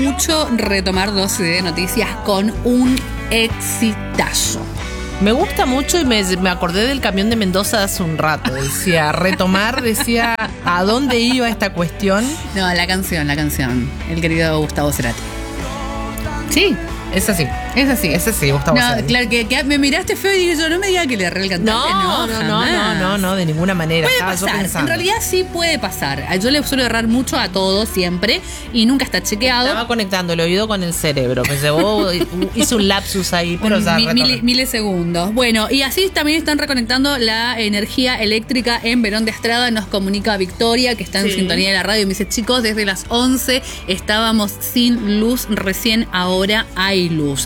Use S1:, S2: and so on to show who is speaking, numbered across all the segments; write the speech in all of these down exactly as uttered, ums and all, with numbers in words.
S1: mucho retomar doce de noticias con un exitazo.
S2: Me gusta mucho y me, me acordé del camión de Mendoza hace un rato. Decía, retomar, decía, ¿a dónde iba esta cuestión?
S1: No, la canción, la canción. El querido Gustavo Cerati. Sí.
S2: Es así.
S1: Es así.
S2: Es así, Gustavo
S1: No,
S2: Cerati.
S1: claro, que, que me miraste feo y dije yo, no me diga que le erré el cantante.
S2: No, no, no, no, no, no, de ninguna manera.
S1: Puede
S2: Estaba yo
S1: pasar,
S2: pensando.
S1: en realidad sí puede pasar. Yo le suelo errar mucho a todo siempre y nunca está chequeado.
S2: Estaba conectando el oído con el cerebro. Me llevó, hice un lapsus ahí, pero
S1: Un
S2: ya
S1: mi-
S2: retorné.
S1: mili- milisegundos. Bueno, y así también están reconectando la energía eléctrica en Verón de Estrada. Nos comunica Victoria, que está en
S2: Sí.
S1: sintonía de la radio, y me dice, chicos, desde las once estábamos sin luz, recién ahora hay luz.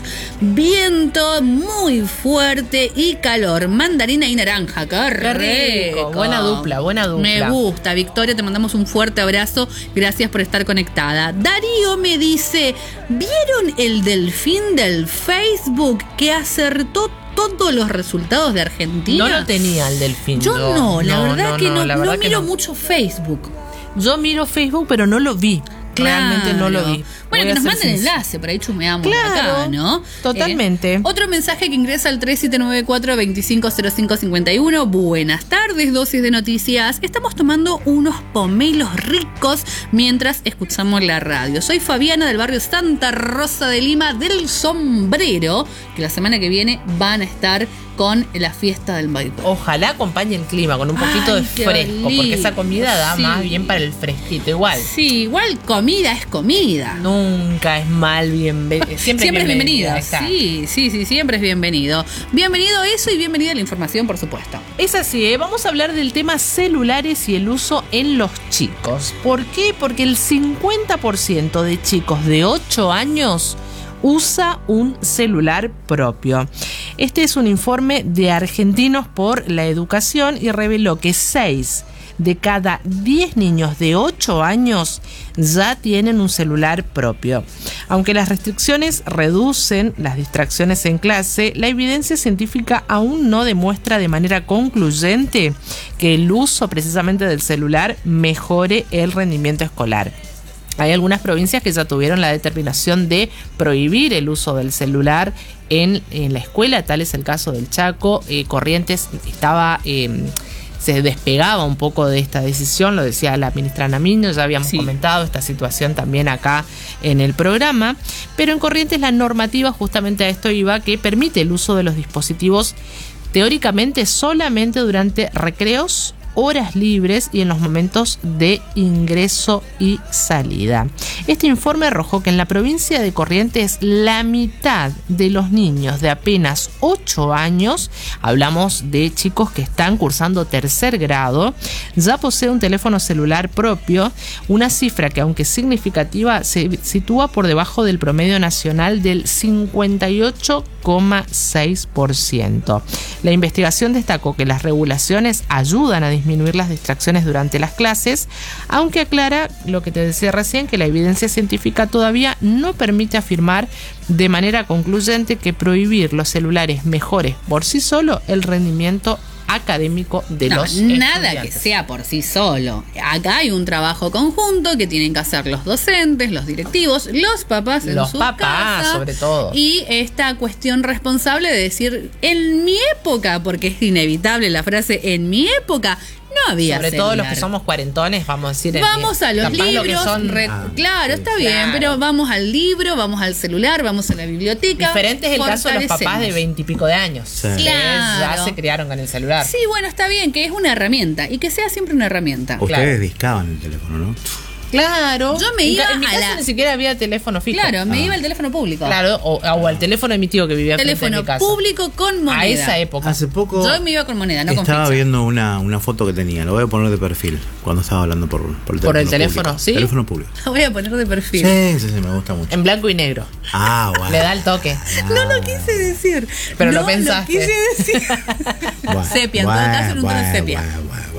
S1: Viento muy fuerte y calor. Mandarina y naranja. ¡Qué
S2: Qué rico.
S1: rico!
S2: Buena dupla, buena dupla.
S1: Me gusta, Victoria, te mandamos un fuerte abrazo. Gracias por estar conectada. Darío me dice, ¿vieron el delfín del Facebook que acertó todos los resultados de Argentina?
S2: No lo tenía el delfín.
S1: Yo no, la verdad que no,
S2: la
S1: no
S2: verdad que
S1: miro
S2: no.
S1: mucho Facebook.
S2: Yo miro Facebook, pero no lo vi. Realmente no lo vi.
S1: Bueno,
S2: Voy
S1: que
S2: a
S1: nos
S2: ser
S1: manden
S2: sincera.
S1: enlace, por ahí chumeamos
S2: Claro,
S1: acá, ¿no?
S2: totalmente.
S1: Eh, otro mensaje que ingresa al tres siete nueve cuatro, dos cinco cero cinco cinco uno. Buenas tardes, dosis de noticias. Estamos tomando unos pomelos ricos mientras escuchamos la radio. Soy Fabiana del barrio Santa Rosa de Lima del Sombrero, que la semana que viene van a estar con la fiesta del baile.
S2: Ojalá acompañe el clima con un poquito
S1: Ay,
S2: de
S1: qué
S2: fresco, porque
S1: lindo,
S2: esa comida da
S1: sí.
S2: más bien para el fresquito. Igual,
S1: Sí, igual comida es comida.
S2: nunca es mal bienvenido. Siempre,
S1: Siempre es bienvenido.
S2: Exacto.
S1: Sí, sí, sí, siempre es bienvenido. Bienvenido a eso y bienvenida a la información, por supuesto.
S2: Es así, ¿eh? Vamos a hablar del tema celulares y el uso en los chicos. ¿Por qué? Porque el cincuenta por ciento de chicos de ocho años usa un celular propio. Este es un informe de Argentinos por la Educación y reveló que seis de cada diez niños de ocho años ya tienen un celular propio. Aunque las restricciones reducen las distracciones en clase, la evidencia científica aún no demuestra de manera concluyente que el uso precisamente del celular mejore el rendimiento escolar. Hay algunas provincias que ya tuvieron la determinación de prohibir el uso del celular en, en la escuela, tal es el caso del Chaco. Eh, Corrientes estaba... Eh, se despegaba un poco de esta decisión, lo decía la ministra Namiño, ya habíamos
S1: Sí.
S2: comentado esta situación también acá en el programa, pero en Corrientes la normativa justamente a esto iba, que permite el uso de los dispositivos teóricamente solamente durante recreos, horas libres y en los momentos de ingreso y salida. Este informe arrojó que en la provincia de Corrientes la mitad de los niños de apenas ocho años, hablamos de chicos que están cursando tercer grado, ya posee un teléfono celular propio, una cifra que aunque significativa se sitúa por debajo del promedio nacional del cincuenta y ocho coma seis por ciento. La investigación destacó que las regulaciones ayudan a disminuir las distracciones durante las clases, aunque aclara lo que te decía recién, que la evidencia científica todavía no permite afirmar de manera concluyente que prohibir los celulares mejore por sí solo el rendimiento académico de
S1: No,
S2: los
S1: nada que
S2: estudiantes.
S1: sea por sí solo. Acá hay un trabajo conjunto que tienen que hacer los docentes, los directivos, los papás en
S2: Los
S1: su
S2: papás,
S1: casa,
S2: sobre todo.
S1: y esta cuestión responsable de decir, en mi época, porque es inevitable la frase, en mi época, no había
S2: Sobre
S1: celular.
S2: todo los que somos cuarentones, vamos a decir.
S1: Vamos a los
S2: capaz lo que
S1: libros,
S2: son
S1: re-
S3: Ah,
S1: claro,
S3: sí,
S1: está bien,
S2: claro.
S1: pero vamos al libro, vamos al celular, vamos a la biblioteca.
S2: Diferente es el caso de los papás de
S1: fortalecemos.
S2: veintipico de años.
S3: Sí.
S2: que
S1: Claro.
S2: ya se criaron con el celular.
S1: Sí, bueno, está bien, que es una herramienta y que sea siempre una herramienta.
S3: Ustedes
S2: Claro.
S3: discaban el teléfono, ¿no?
S2: Claro.
S1: Yo me
S2: En
S1: iba
S2: ca- en mi
S1: a
S2: casa
S1: la-
S2: ni siquiera había teléfono fijo.
S1: Claro, me
S3: Ah.
S1: iba al teléfono público.
S2: Claro, o, o al teléfono de mi tío que vivía frente a
S1: Teléfono
S2: mi casa.
S1: público con moneda.
S2: A esa época.
S3: Hace poco
S1: Yo me iba con moneda, no con
S3: estaba
S1: ficha.
S3: viendo una, una foto que tenía, lo voy a poner de perfil cuando estaba hablando por, por el teléfono.
S2: ¿Por el teléfono,
S3: público.
S2: sí?
S3: Teléfono público.
S1: Lo voy a poner de perfil.
S3: Sí, sí, sí, me gusta mucho.
S2: En blanco y negro.
S3: Ah, bueno.
S2: Le da el toque.
S1: No lo quise decir.
S2: Pero
S1: no
S2: lo pensaste.
S1: quise decir.
S3: Bueno,
S1: sepia, en todo
S3: bueno,
S1: caso, en un tono
S3: bueno,
S1: sepia.
S3: bueno, bueno, bueno.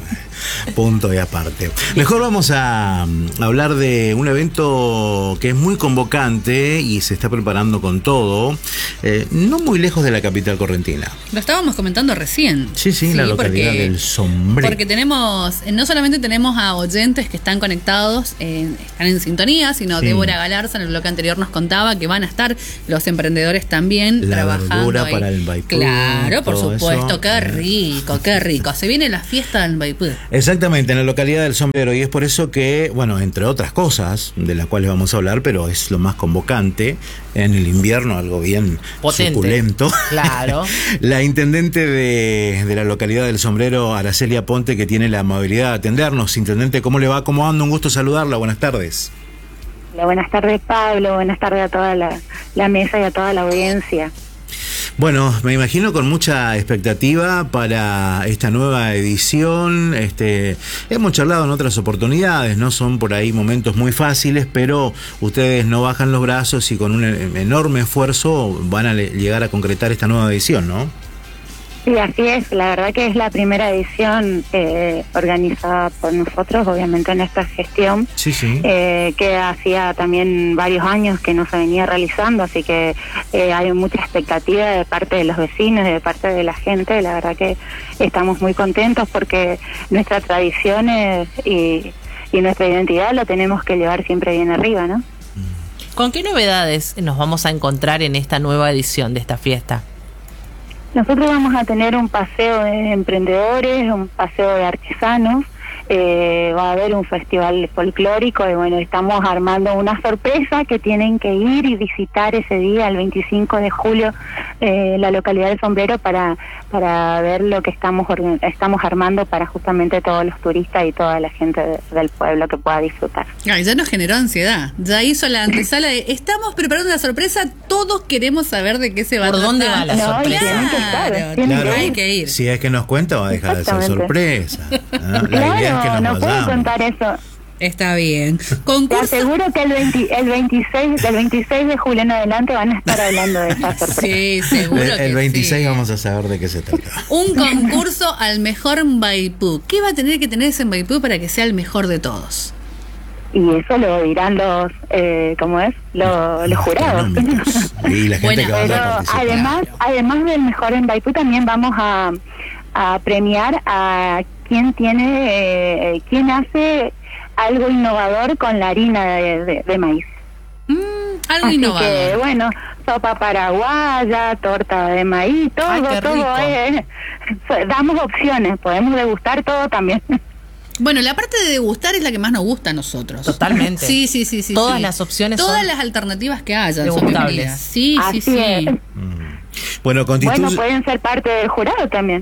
S3: Punto y aparte. Mejor vamos a, a hablar de un evento que es muy convocante y se está preparando con todo, eh, no muy lejos de la capital correntina.
S1: Lo estábamos comentando recién.
S3: Sí, sí, sí, la localidad porque, del Sombrero.
S1: Porque tenemos, no solamente tenemos a oyentes que están conectados, eh, están en sintonía, sino sí. Débora Galarza en el bloque anterior nos contaba que van a estar los emprendedores también
S3: la
S1: trabajando.
S3: La verdura para el Maipú.
S1: Claro, por supuesto,
S3: eso.
S1: Qué rico, qué rico. Se viene la fiesta del Maipú.
S3: Exactamente, en la localidad del Sombrero, y es por eso que, bueno, entre otras cosas de las cuales vamos a hablar, pero es lo más convocante, en el invierno algo bien potente, suculento.
S2: Claro.
S3: La intendente de, de la localidad del Sombrero, Aracelia Ponte, que tiene la amabilidad de atendernos. Intendente, ¿cómo le va? ¿Cómo anda? Un gusto saludarla. Buenas tardes.
S4: Hola, buenas tardes, Pablo. Buenas tardes a toda la, la mesa y a toda la audiencia.
S3: Bueno, me imagino con mucha expectativa para esta nueva edición. Este, hemos charlado en otras oportunidades, no son por ahí momentos muy fáciles, pero ustedes no bajan los brazos y con un enorme esfuerzo van a llegar a concretar esta nueva edición, ¿no?
S4: Sí, así es. La verdad que es la primera edición eh, organizada por nosotros, obviamente en esta gestión,
S3: sí, sí.
S4: Eh, que hacía también varios años que no se venía realizando, así que eh, hay mucha expectativa de parte de los vecinos y de parte de la gente. La verdad que estamos muy contentos porque nuestras tradiciones y, y nuestra identidad lo tenemos que llevar siempre bien arriba, ¿no?
S2: ¿Con qué novedades nos vamos a encontrar en esta nueva edición de esta fiesta?
S4: Nosotros vamos a tener un paseo de emprendedores, un paseo de artesanos, eh, va a haber un festival folclórico y bueno, estamos armando una sorpresa que tienen que ir y visitar ese día, el veinticinco de julio, eh, la localidad del Sombrero para para ver lo que estamos estamos armando para justamente todos los turistas y toda la gente de, del pueblo que pueda disfrutar.
S1: Ay, ya nos generó ansiedad, ya hizo la antesala de estamos preparando una sorpresa, todos queremos saber de qué se va a
S2: tratar. ¿Por dónde va la
S4: no,
S2: sorpresa?
S4: Tienen que estar,
S1: claro,
S4: tienen
S1: claro,
S4: que
S1: hay que ir.
S3: Si es que nos cuenta va a dejar de ser sorpresa. ¿No? La
S4: Claro,
S3: idea es que nos
S4: no puedo
S3: vayamos.
S4: contar eso.
S1: Está bien.
S4: Te
S1: Concurso.
S4: aseguro que el, veinte, el veintiséis, del veintiséis de julio en adelante van a estar hablando de esa sorpresa.
S1: Sí, seguro
S3: El, el
S1: que
S3: veintiséis
S1: sí.
S3: vamos a saber de qué se trata.
S1: Un concurso al mejor Maipú. ¿Qué va a tener que tener ese Maipú para que sea el mejor de todos?
S4: Y eso lo dirán los, eh, ¿cómo es? Los, los jurados.
S3: Y la gente
S1: Bueno,
S3: que va
S4: Pero
S3: a participar.
S4: además, además del mejor en Maipú, también vamos a, a premiar a quien tiene, eh, quien hace algo innovador con la harina de, de, de maíz.
S1: Mm, algo
S4: Así
S1: innovador.
S4: que, bueno, sopa paraguaya, torta de maíz, todo,
S2: Ay, qué
S4: todo
S2: rico.
S4: es, damos opciones, podemos degustar todo también.
S1: Bueno, la parte de degustar es la que más nos gusta a nosotros.
S2: Totalmente.
S1: Sí, sí, sí, sí.
S2: Todas
S1: sí.
S2: las opciones
S1: Todas
S2: son
S1: las alternativas que haya son
S2: degustables.
S1: bienvenidas. Sí,
S4: Así
S1: sí, sí.
S4: es.
S3: Mm. Bueno, constituye...
S4: Bueno, pueden ser parte del jurado también.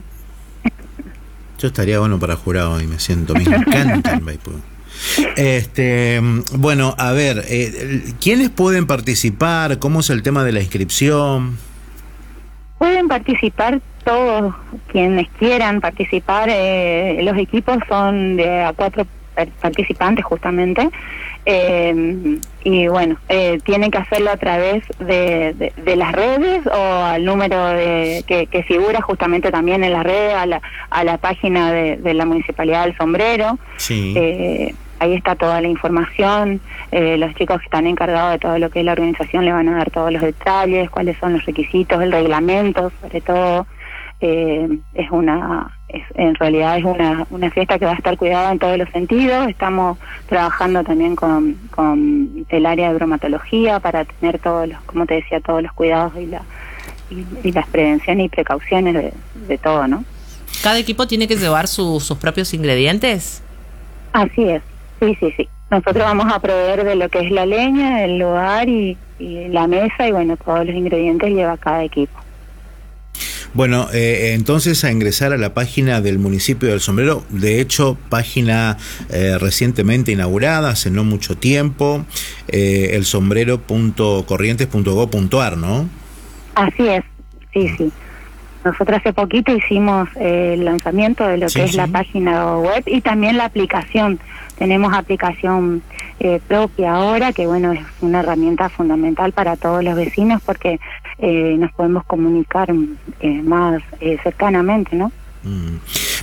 S3: Yo estaría bueno para jurado y me siento, me encanta el Maipú. Este, bueno, a ver, eh, ¿quiénes pueden participar? ¿Cómo es el tema de la inscripción?
S4: Pueden participar todos quienes quieran participar. Eh, los equipos son de a cuatro participantes justamente. Eh, y bueno, eh, tienen que hacerlo a través de, de, de las redes o al número de, que, que figura justamente también en las redes, a la, a la página de, de la Municipalidad del Sombrero.
S3: Sí.
S4: Eh, ahí está toda la información. Eh, los chicos que están encargados de todo lo que es la organización le van a dar todos los detalles, cuáles son los requisitos, el reglamento, sobre todo. Eh, es una, es, en realidad es una, una fiesta que va a estar cuidada en todos los sentidos. Estamos trabajando también con, con el área de bromatología para tener todos los, como te decía, todos los cuidados y, la, y, y las prevenciones y precauciones de, de todo, ¿no?
S2: ¿Cada equipo tiene que llevar su, sus propios ingredientes?
S4: Así es, sí, sí, sí. Nosotros vamos a proveer de lo que es la leña, el lugar y, y la mesa, y bueno, todos los ingredientes lleva cada equipo.
S3: Bueno, eh, entonces a ingresar a la página del municipio del Sombrero, de hecho, página eh, recientemente inaugurada, hace no mucho tiempo, eh, el sombrero punto corrientes punto gob punto ar, ¿no?
S4: Así es, sí, sí. Nosotros hace poquito hicimos eh, el lanzamiento de lo
S3: Sí,
S4: que es
S3: sí.
S4: la página web y también la aplicación. Tenemos aplicación eh, propia ahora, que bueno, es una herramienta fundamental para todos los vecinos porque eh, nos podemos comunicar eh, más eh, cercanamente, ¿no?
S3: Mm.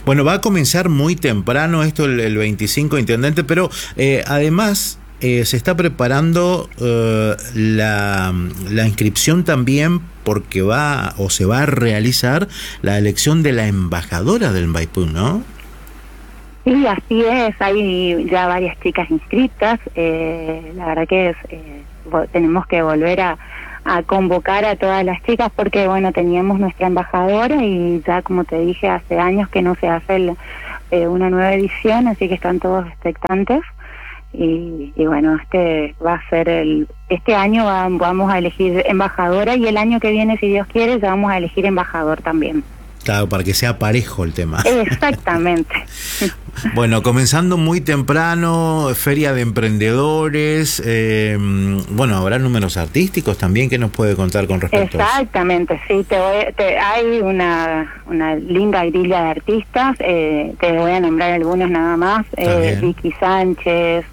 S3: Bueno, va a comenzar muy temprano esto el, el veinticinco, intendente, pero eh, además eh, se está preparando eh, la, la inscripción también porque va o se va a realizar la elección de la embajadora del Maipú, ¿no?
S4: Sí, así es, hay ya varias chicas inscritas, eh, la verdad que es, eh, tenemos que volver a, a convocar a todas las chicas porque, bueno, teníamos nuestra embajadora y ya, como te dije, hace años que no se hace el, eh, una nueva edición, así que están todos expectantes y, y bueno, este va a ser el, este año va, vamos a elegir embajadora y el año que viene, si Dios quiere, ya vamos a elegir embajador también.
S3: Claro, para que sea parejo el tema.
S4: Exactamente.
S3: Bueno, comenzando muy temprano, feria de emprendedores, eh, bueno, habrá números artísticos también, ¿qué nos puede contar con respecto a eso?
S4: Exactamente, sí, te voy, te, hay una, una linda grilla de artistas, eh, te voy a nombrar algunos nada más, eh, Vicky Sánchez,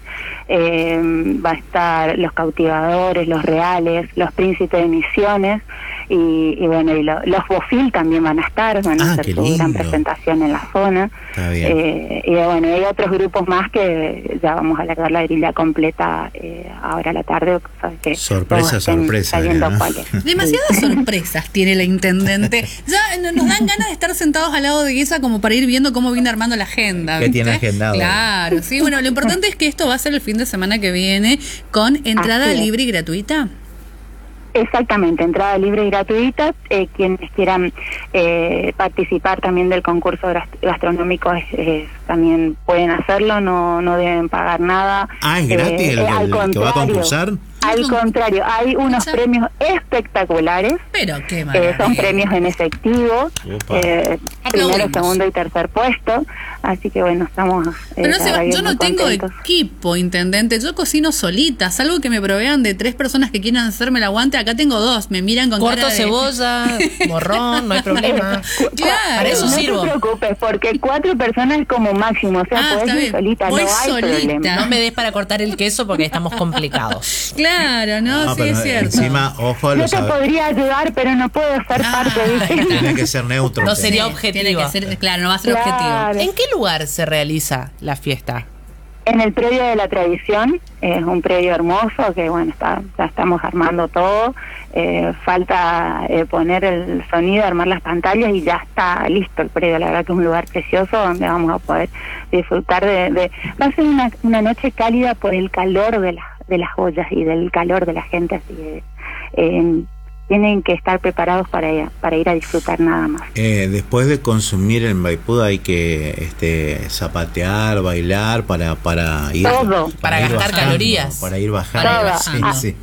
S4: eh, va a estar Los Cautivadores, Los Reales, Los Príncipes de Misiones, y, y bueno, y lo, los Bofil también van a estar, van a
S3: ah,
S4: hacer su gran presentación en la zona.
S3: Está bien.
S4: Eh, y bueno, hay otros grupos más que ya vamos a alargar la grilla completa eh, ahora a la tarde. O sea, que
S3: sorpresa, sorpresa.
S1: ¿no? Demasiadas sorpresas tiene la intendente. Ya nos dan ganas de estar sentados al lado de esa como para ir viendo cómo viene armando la agenda.
S3: ¿Qué ¿viste? Tiene agendado?
S1: Claro, sí. Bueno, lo importante es que esto va a ser el fin de semana que viene con entrada libre y gratuita.
S4: Exactamente, entrada libre y gratuita. Eh, quienes quieran eh, participar también del concurso gastronómico eh, eh, también pueden hacerlo, no no deben pagar nada.
S3: Ah, ¿es gratis eh, el, el, el que va a concursar?
S4: Al contrario, hay unos premios espectaculares.
S1: Pero qué maravilla.
S4: Eh, son premios en efectivo, eh, primero, segundo y tercer puesto. Así que bueno, estamos. Eh,
S1: Pero no se, yo no tengo contentos. Equipo, intendente. Yo cocino solita. Salvo que me provean de tres personas que quieran hacerme el aguante. Acá tengo dos. Me miran con
S2: corto
S1: cara de...
S2: cebolla, morrón, no hay problema.
S1: Claro.
S4: Para eso no sirvo. No te preocupes, porque cuatro personas como máximo. O sea,
S1: ah,
S4: podés ir solita.
S1: Voy
S4: no hay
S1: solita.
S4: problema.
S2: No me des para cortar el queso porque estamos complicados.
S1: Claro, no, no sí es cierto.
S3: Encima, ojo,
S4: yo te sabe. podría ayudar, pero no puedo ser ah, parte de.
S3: Tiene que ser neutro.
S2: No sería objetivo.
S1: Tiene que ser, claro, no va a ser
S4: claro.
S1: objetivo.
S2: ¿En qué lugar se realiza la fiesta?
S4: En el predio de la tradición, es un predio hermoso que bueno, está, ya estamos armando todo, eh, falta eh, poner el sonido, armar las pantallas y ya está listo el predio. La verdad que es un lugar precioso donde vamos a poder disfrutar de... de va a ser una, una noche cálida por el calor de, la, de las ollas y del calor de la gente, así que... Eh, tienen que estar preparados para ir, para ir a disfrutar nada más.
S3: Eh, después de consumir el Maipú hay que este, zapatear, bailar para para ir
S4: todo
S2: para, para ir gastar bajando, calorías,
S3: para ir bajando.
S4: Todo.
S3: Sí,
S4: a,
S3: sí.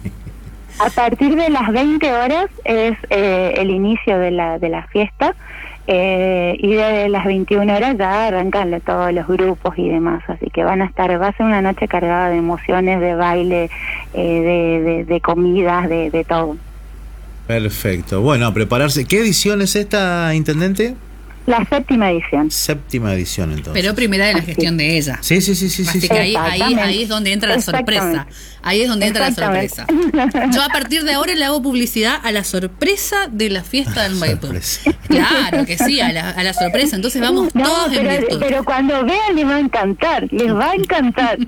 S4: a partir de las veinte horas es eh, el inicio de la de la fiesta eh, y de las veintiuna horas ya arrancan todos los grupos y demás, así que van a estar, va a ser una noche cargada de emociones, de baile, eh, de, de, de comidas, de, de todo.
S3: Perfecto. Bueno, a prepararse. ¿Qué edición es esta, intendente?
S4: La séptima edición.
S3: Séptima edición, entonces.
S1: Pero primera de la gestión de ella.
S3: Sí, sí, sí, sí.
S1: Así
S3: sí,
S1: que
S3: sí.
S1: ahí, ahí, ahí es donde entra la sorpresa. Ahí es donde entra la sorpresa. Yo a partir de ahora le hago publicidad a la sorpresa de la fiesta del Maipú. Claro que sí, a la, a la sorpresa. Entonces vamos no, todos
S4: pero,
S1: en virtud.
S4: Pero cuando vean les va a encantar, les va a encantar.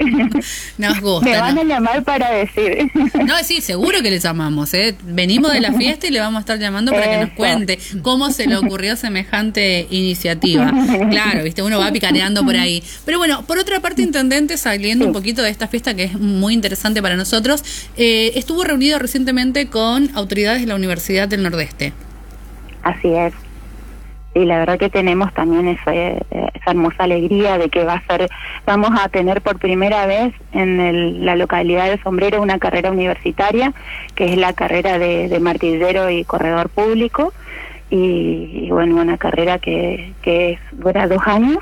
S1: Nos gusta.
S4: Me van
S1: ¿no?
S4: a llamar para decir.
S1: No, sí, seguro que les llamamos. ¿eh? Venimos de la fiesta y le vamos a estar llamando para Eso. que nos cuente cómo se le ocurrió semejante iniciativa. Claro, viste, uno va picaneando por ahí. Pero bueno, por otra parte, intendente, saliendo sí. un poquito de esta fiesta que es muy interesante para nosotros, eh, estuvo reunido recientemente con autoridades de la Universidad del Nordeste.
S4: Así es. Y la verdad que tenemos también esa, esa hermosa alegría de que va a ser, vamos a tener por primera vez en el, la localidad de Sombrero una carrera universitaria, que es la carrera de, de martillero y corredor público. Y, y bueno, una carrera que, que es, dura dos años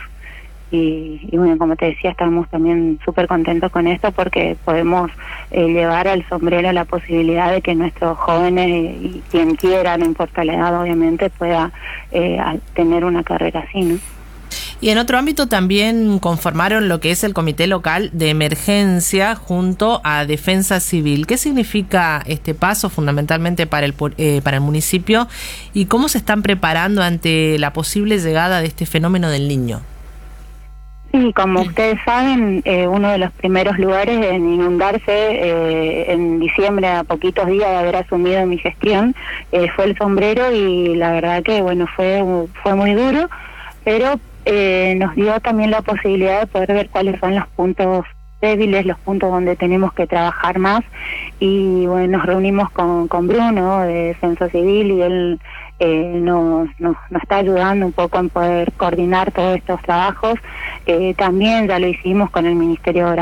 S4: y, y bueno, como te decía, estamos también súper contentos con esto porque podemos eh, llevar al Sombrero la posibilidad de que nuestros jóvenes y, y quien quiera, no importa la edad obviamente, pueda eh, tener una carrera así, ¿no?
S2: Y en otro ámbito también conformaron lo que es el Comité Local de Emergencia junto a Defensa Civil. ¿Qué significa este paso fundamentalmente para el, eh, para el municipio y cómo se están preparando ante la posible llegada de este fenómeno del Niño?
S4: Sí, como ustedes saben, eh, uno de los primeros lugares en inundarse eh, en diciembre, a poquitos días de haber asumido mi gestión, eh, fue el Sombrero, y la verdad que bueno, fue, fue muy duro, pero eh, nos dio también la posibilidad de poder ver cuáles son los puntos débiles, los puntos donde tenemos que trabajar más, y bueno, nos reunimos con, con Bruno de Defensa Civil, y él eh, nos, nos, nos está ayudando un poco en poder coordinar todos estos trabajos. Eh, también ya lo hicimos con el Ministerio de